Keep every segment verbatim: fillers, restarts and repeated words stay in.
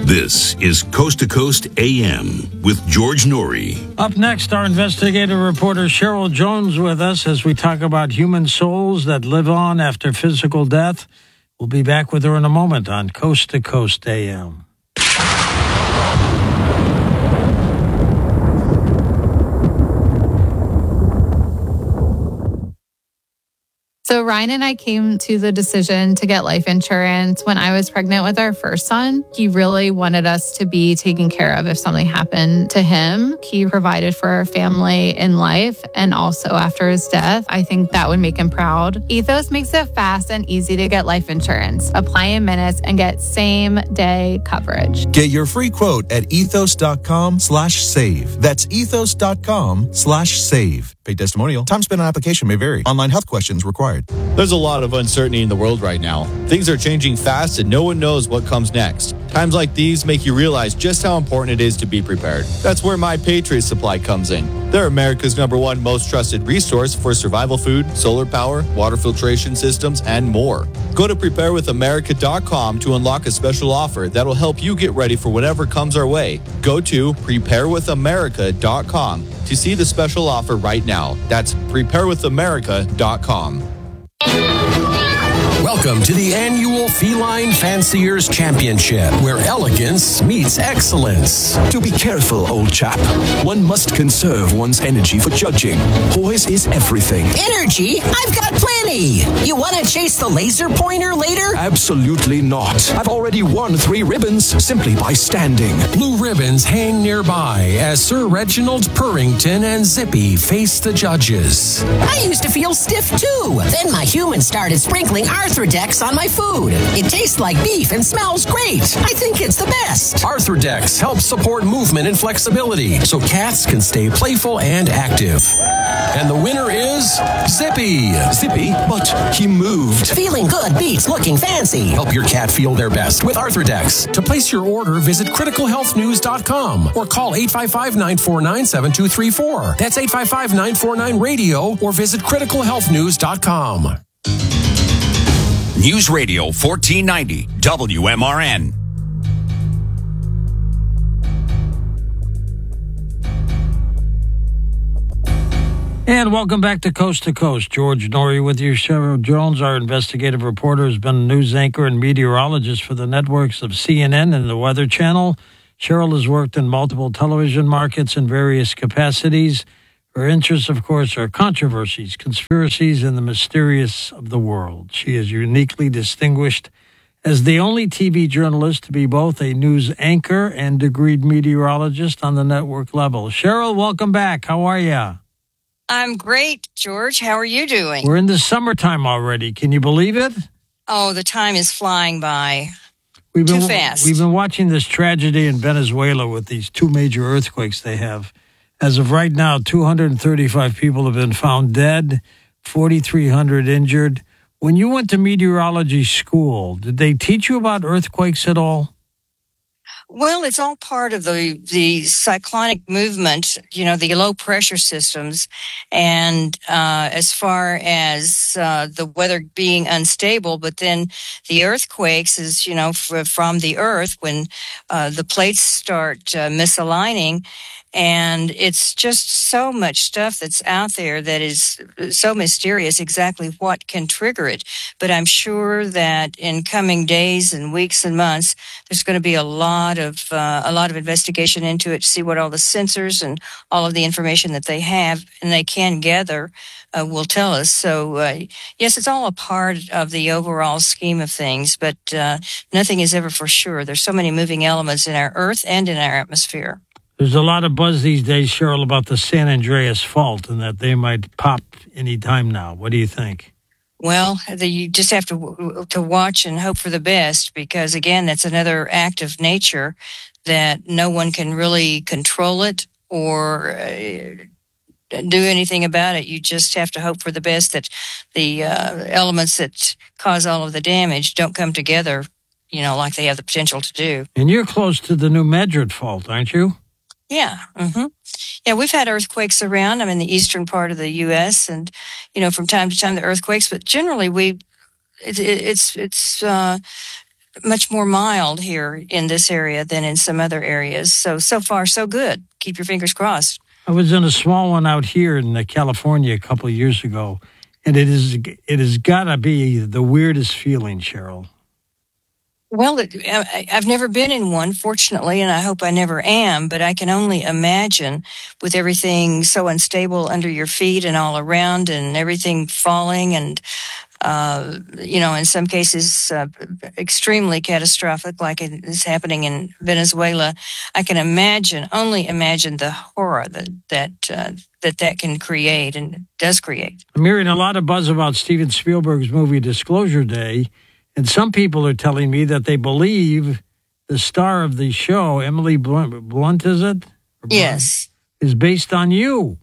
This is Coast to Coast A M with George Norrie. Up next, our investigative reporter Cheryl Jones with us as we talk about human souls that live on after physical death. We'll be back with her in a moment on Coast to Coast A M. So Ryan and I came to the decision to get life insurance when I was pregnant with our first son. He really wanted us to be taken care of if something happened to him. He provided for our family in life and also after his death. I think that would make him proud. Ethos makes it fast and easy to get life insurance. Apply in minutes and get same day coverage. Get your free quote at ethos.com slash save. That's ethos.com slash save. Paid testimonial. Time spent on application may vary. Online health questions required. There's a lot of uncertainty in the world right now. Things are changing fast and no one knows what comes next. Times like these make you realize just how important it is to be prepared. That's where My Patriot Supply comes in. They're America's number one most trusted resource for survival food, solar power, water filtration systems, and more. Go to prepare with america dot com to unlock a special offer that'll help you get ready for whatever comes our way. Go to prepare with america dot com to see the special offer right now. That's prepare with america dot com. Welcome to the annual Feline Fanciers Championship, where elegance meets excellence. Do be careful, old chap. One must conserve one's energy for judging. Poise is everything. Energy? I've got plenty. You want to chase the laser pointer later? Absolutely not. I've already won three ribbons simply by standing. Blue ribbons hang nearby as Sir Reginald Purrington and Zippy face the judges. I used to feel stiff too. Then my human started sprinkling Arthrodex on my food. It tastes like beef and smells great. I think it's the best. Arthrodex helps support movement and flexibility so cats can stay playful and active. And the winner is Zippy. Zippy? But he moved. Feeling good beats looking fancy. Help your cat feel their best with Arthrodex. To place your order, visit critical health news dot com or call eight five five, nine four nine, seven two three four. That's eight five five, nine four nine, radio or visit critical health news dot com. News Radio fourteen ninety W M R N. And welcome back to Coast to Coast. George Norrie with you. Cheryl Jones, our investigative reporter, has been a news anchor and meteorologist for the networks of C N N and the Weather Channel. Cheryl has worked in multiple television markets in various capacities. Her interests, of course, are controversies, conspiracies, and the mysterious of the world. She is uniquely distinguished as the only T V journalist to be both a news anchor and degreed meteorologist on the network level. Cheryl, welcome back. How are you? I'm great, George. How are you doing? We're in the summertime already. Can you believe it? Oh, the time is flying by. We've been, Too fast. We've been watching this tragedy in Venezuela with these two major earthquakes they have. As of right now, two hundred thirty-five people have been found dead, forty-three hundred injured. When you went to meteorology school, did they teach you about earthquakes at all? Well, it's all part of the the cyclonic movement, you know, the low pressure systems. And uh, as far as uh, the weather being unstable, but then the earthquakes is, you know, f- from the earth when uh, the plates start uh, misaligning. And it's just so much stuff that's out there that is so mysterious exactly what can trigger it. But I'm sure that in coming days and weeks and months, there's going to be a lot of uh, a lot of investigation into it to see what all the sensors and all of the information that they have and they can gather uh, will tell us. So, uh, yes, it's all a part of the overall scheme of things, but uh, nothing is ever for sure. There's so many moving elements in our Earth and in our atmosphere. There's a lot of buzz these days, Cheryl, about the San Andreas Fault and that they might pop any time now. What do you think? Well, the, you just have to to watch and hope for the best because, again, that's another act of nature that no one can really control it or uh, do anything about it. You just have to hope for the best that the uh, elements that cause all of the damage don't come together, you know, like they have the potential to do. And you're close to the New Madrid Fault, aren't you? Yeah. Mm-hmm. Yeah, we've had earthquakes around. I'm in the eastern part of the U S and, you know, from time to time the earthquakes, but generally we, it, it, it's, it's, uh, much more mild here in this area than in some other areas. So, so far, so good. Keep your fingers crossed. I was in a small one out here in California a couple of years ago, and it is it has got to be the weirdest feeling, Cheryl. Well, it, I, I've never been in one, fortunately, and I hope I never am, but I can only imagine with everything so unstable under your feet and all around and everything falling and, uh, you know, in some cases, uh, extremely catastrophic, like it is happening in Venezuela. I can imagine, only imagine the horror that that uh, that, that can create and does create. I'm hearing a lot of buzz about Steven Spielberg's movie Disclosure Day. And some people are telling me that they believe the star of the show, Emily Blunt, Blunt is it? Yes. Is based on you.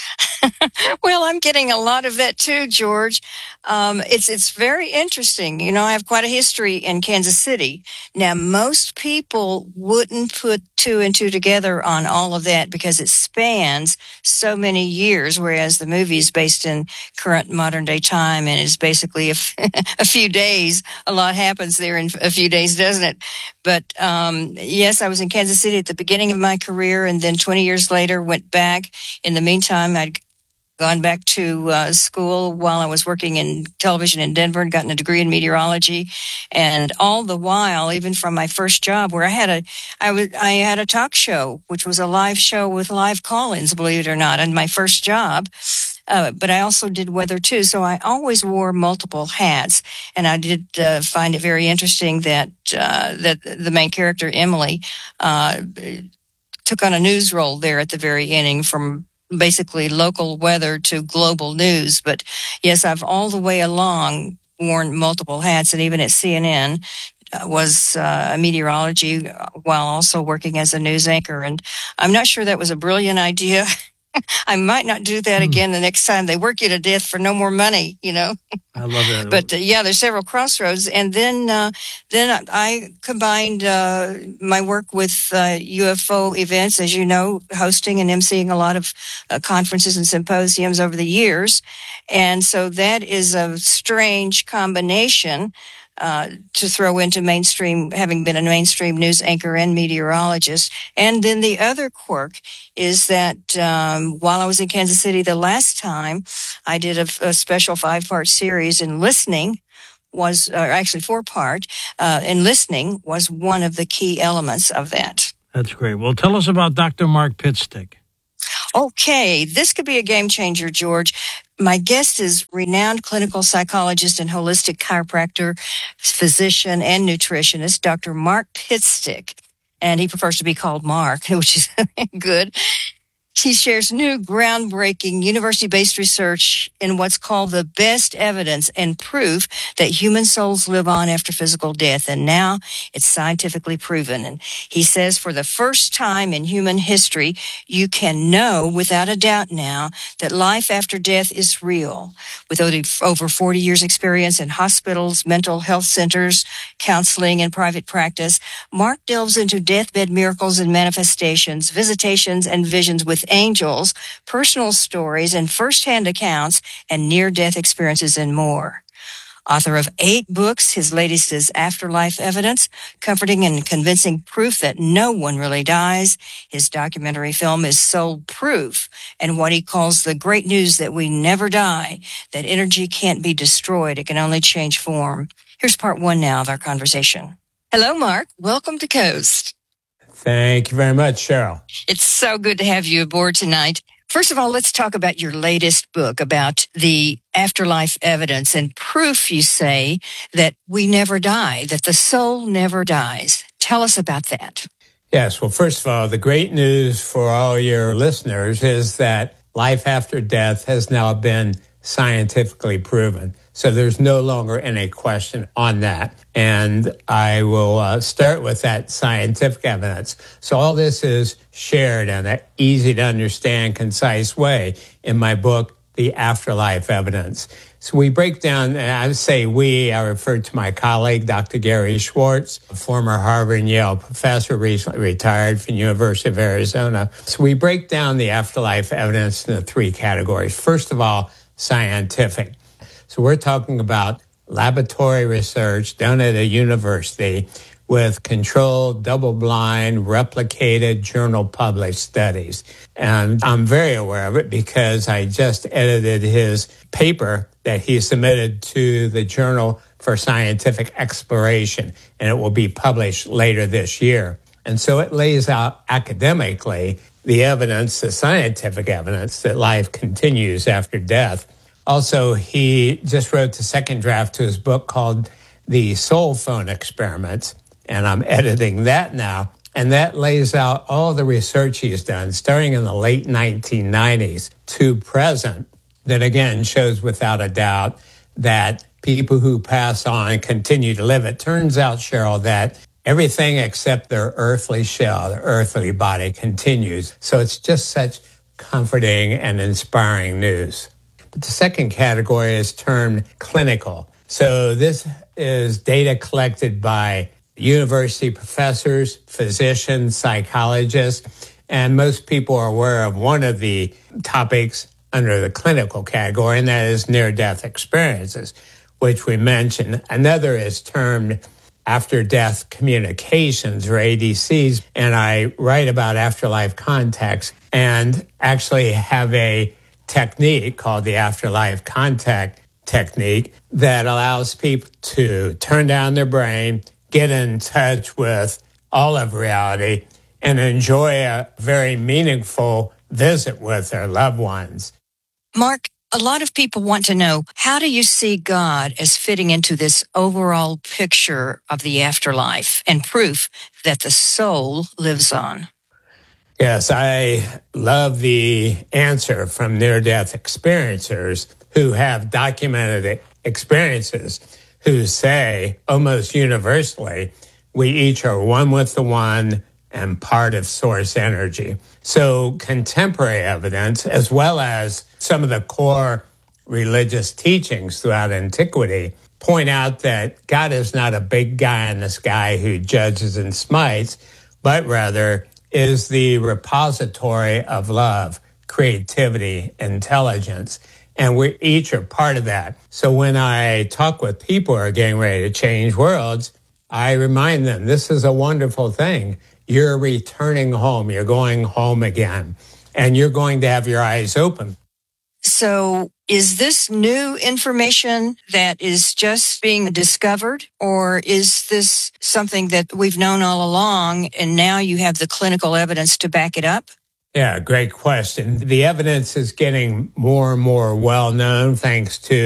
Well, I'm getting a lot of that too, George. Um, it's it's very interesting. You know, I have quite a history in Kansas City. Now, most people wouldn't put two and two together on all of that because it spans so many years, whereas the movie is based in current modern day time and is basically a, f- a few days. A lot happens there in a few days, doesn't it? But um, yes, I was in Kansas City at the beginning of my career, and then twenty years later went back. In the meantime, I'd gone back to uh, school while I was working in television in Denver and gotten a degree in meteorology. And all the while, even from my first job where I had a, I was, I had a talk show, which was a live show with live call-ins, believe it or not, in my first job. Uh, but I also did weather too. So I always wore multiple hats. And I did uh, find it very interesting that, uh, that the main character, Emily, uh, took on a news role there at the very ending from basically local weather to global news. But yes, I've all the way along worn multiple hats, and even at C N N uh, was uh, a meteorology while also working as a news anchor. And I'm not sure that was a brilliant idea. I might not do that again the next time they work you to death for no more money, you know. I love that. But uh, yeah, there's several crossroads, and then uh, then I combined uh, my work with uh, U F O events, as you know, hosting and emceeing a lot of uh, conferences and symposiums over the years, and so that is a strange combination. Uh, to throw into mainstream, having been a mainstream news anchor and meteorologist. And then the other quirk is that um, while I was in Kansas City the last time, I did a, a special five-part series, and listening was, or actually four-part, uh, and listening was one of the key elements of that. That's great. Well, tell us about Doctor Mark Pitstick. Okay, this could be a game changer, George. My guest is renowned clinical psychologist and holistic chiropractor, physician, and nutritionist, Doctor Mark Pitstick. And he prefers to be called Mark, which is good. He shares new groundbreaking university-based research in what's called the best evidence and proof that human souls live on after physical death. And now it's scientifically proven. And he says for the first time in human history, you can know without a doubt now that life after death is real. With over forty years experience in hospitals, mental health centers, counseling, and private practice, Mark delves into deathbed miracles and manifestations, visitations, and visions with angels, personal stories, and firsthand accounts, and near-death experiences, and more. Author of eight books, his latest is Afterlife Evidence, comforting and convincing proof that no one really dies. His documentary film is Soul Proof, and what he calls the great news that we never die, that energy can't be destroyed, it can only change form. Here's part one now of our conversation. Hello, Mark. Welcome to Coast. Thank you very much, Cheryl. It's so good to have you aboard tonight. First of all, let's talk about your latest book about the afterlife evidence and proof, you say, that we never die, that the soul never dies. Tell us about that. Yes. Well, first of all, the great news for all your listeners is that life after death has now been scientifically proven. So there's no longer any question on that. And I will uh, start with that scientific evidence. So all this is shared in an easy to understand, concise way in my book, The Afterlife Evidence. So we break down, and I say we, I refer to my colleague, Doctor Gary Schwartz, a former Harvard and Yale professor, recently retired from the University of Arizona. So we break down the afterlife evidence into three categories. First of all, scientific. So we're talking about laboratory research done at a university with controlled, double-blind, replicated, journal-published studies. And I'm very aware of it because I just edited his paper that he submitted to the Journal for Scientific Exploration, and it will be published later this year. And so it lays out academically the evidence, the scientific evidence that life continues after death. Also, he just wrote the second draft to his book called The Soul Phone Experiments, and I'm editing that now. And that lays out all the research he's done, starting in the late nineteen nineties to present, that again shows without a doubt that people who pass on continue to live. It turns out, Cheryl, that everything except their earthly shell, their earthly body, continues. So it's just such comforting and inspiring news. But the second category is termed clinical. So this is data collected by university professors, physicians, psychologists, and most people are aware of one of the topics under the clinical category, and that is near-death experiences, which we mentioned. Another is termed after-death communications, or A D Cs, and I write about afterlife contacts and actually have a technique called the afterlife contact technique that allows people to turn down their brain, get in touch with all of reality, and enjoy a very meaningful visit with their loved ones. Mark, a lot of people want to know, how do you see God as fitting into this overall picture of the afterlife and proof that the soul lives on? Yes, I love the answer from near-death experiencers who have documented experiences, who say almost universally, we each are one with the one and part of source energy. So contemporary evidence, as well as some of the core religious teachings throughout antiquity, point out that God is not a big guy in the sky who judges and smites, but rather is the repository of love, creativity, intelligence. And we each are part of that. So when I talk with people who are getting ready to change worlds, I remind them, this is a wonderful thing. You're returning home. You're going home again. And you're going to have your eyes open. So is this new information that is just being discovered, or is this something that we've known all along and now you have the clinical evidence to back it up? Yeah, great question. The evidence is getting more and more well known thanks to